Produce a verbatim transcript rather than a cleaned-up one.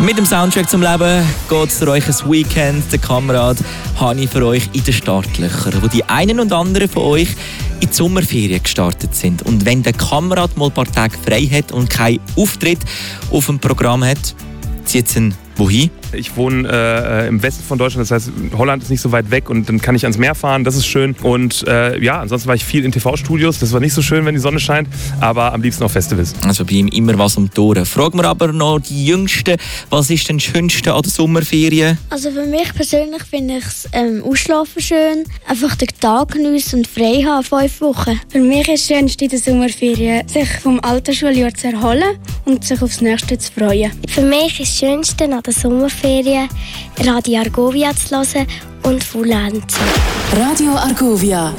Mit dem Soundtrack zum Leben geht es für euch ein Weekend. Der Kamerad habe ich für euch in den Startlöchern, wo die einen und anderen von euch in die Sommerferien gestartet sind. Und wenn der Kamerad mal ein paar Tage frei hat und keinen Auftritt auf dem Programm hat, zieht es ihn wohin? Ich wohne äh, im Westen von Deutschland, das heißt, Holland ist nicht so weit weg und dann kann ich ans Meer fahren, das ist schön. Und äh, ja, ansonsten war ich viel in T V-Studios, das war nicht so schön, wenn die Sonne scheint, aber am liebsten auf Festivals. Also bei ihm immer was um die Ohren. Fragen wir aber noch die Jüngsten, was ist denn das Schönste an der Sommerferien? Also für mich persönlich finde ich es ähm, Ausschlafen schön, einfach den Tag geniessen und frei haben, fünf Wochen. Für mich ist das Schönste in der Sommerferien, sich vom alten Schuljahr zu erholen und sich aufs Nächste zu freuen. Für mich ist das Schönste an der Sommerferien, Radio Argovia zu hören und Faulenzen. Radio Argovia.